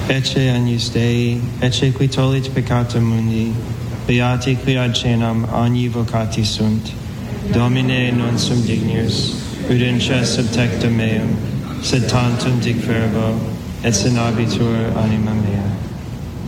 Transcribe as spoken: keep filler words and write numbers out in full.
Ecce agnus Dei, ecce qui tollit peccata mundi, beati qui ad cenam agni vocati sunt. Domine non sum dignius, prudentia subtecta meum, sed tantum dic verbo, et sinabitur anima mea.